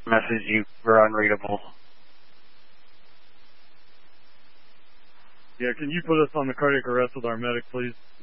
message you were unreadable. Yeah, can you put us on the cardiac arrest with our medic, please?